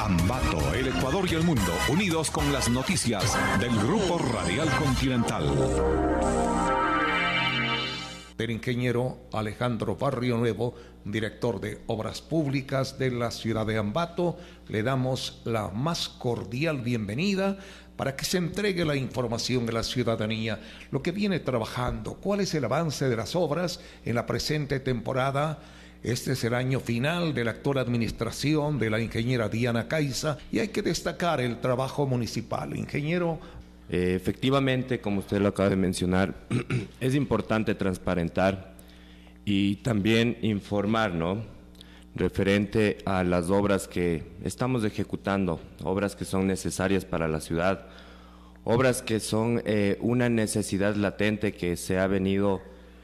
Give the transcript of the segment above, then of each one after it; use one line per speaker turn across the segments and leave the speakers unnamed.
Ambato, el Ecuador y el mundo, unidos con las noticias del Grupo Radial Continental.
Del ingeniero Alejandro Barrio Nuevo, director de Obras Públicas de la ciudad de Ambato, le damos la más cordial bienvenida para que se entregue la información a la ciudadanía, lo que viene trabajando, cuál es el avance de las obras en la presente temporada. Este es el año final de la actual administración de la ingeniera Diana Caiza y hay que destacar el trabajo municipal. Ingeniero.
Efectivamente, como usted lo acaba de mencionar, es importante transparentar y también informar, ¿no?, referente a las obras que estamos ejecutando, obras que son necesarias para la ciudad, obras que son una necesidad latente que se ha venido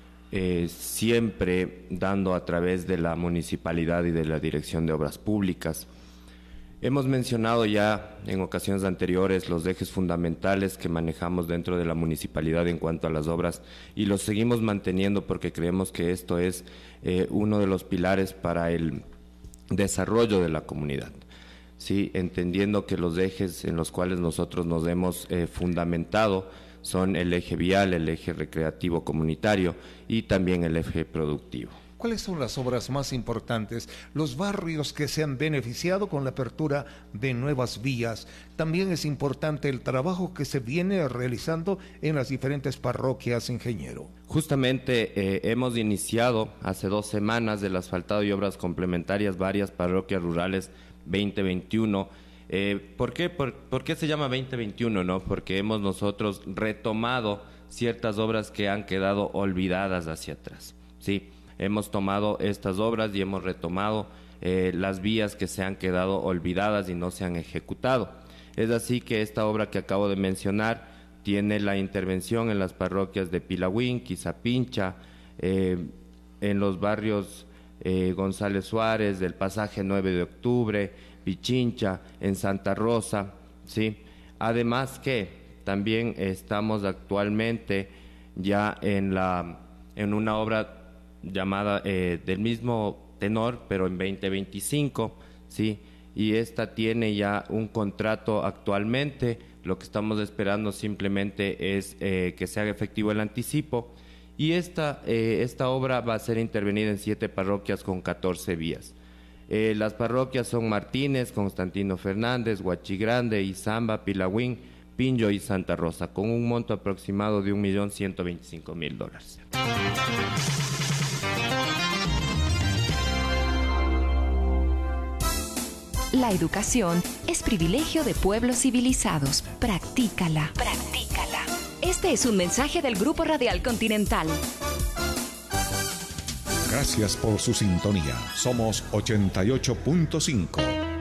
siempre dando a través de la municipalidad y de la Dirección de Obras Públicas. Hemos mencionado ya en ocasiones anteriores los ejes fundamentales que manejamos dentro de la municipalidad en cuanto a las obras y los seguimos manteniendo porque creemos que esto es uno de los pilares para el desarrollo de la comunidad. Sí, entendiendo que los ejes en los cuales nosotros nos hemos fundamentado son el eje vial, el eje recreativo comunitario y también el eje productivo.
¿Cuáles son las obras más importantes? Los barrios que se han beneficiado con la apertura de nuevas vías. También es importante el trabajo que se viene realizando en las diferentes parroquias, ingeniero.
Justamente hemos iniciado hace 2 semanas el asfaltado y obras complementarias varias parroquias rurales 2021. ¿Por qué se llama 2021? ¿No? Porque hemos nosotros retomado ciertas obras que han quedado olvidadas hacia atrás. Sí. Hemos tomado estas obras y hemos retomado las vías que se han quedado olvidadas y no se han ejecutado. Es así que esta obra que acabo de mencionar tiene la intervención en las parroquias de Pilahuín, Quizapincha, en los barrios González Suárez, del pasaje 9 de octubre, Pichincha, en Santa Rosa, ¿sí? Además que también estamos actualmente ya en una obra llamada del mismo tenor, pero en 2025, ¿sí? Y esta tiene ya un contrato actualmente. Lo que estamos esperando simplemente es que se haga efectivo el anticipo. Y esta obra va a ser intervenida en 7 parroquias con 14 vías. Las parroquias son Martínez, Constantino Fernández, Huachigrande, Izamba, Pilahuín, Pinjo y Santa Rosa, con un monto aproximado de $1.125.000.
La educación es privilegio de pueblos civilizados. Practícala. Practícala. Este es un mensaje del Grupo Radial Continental.
Gracias por su sintonía. Somos 88.5.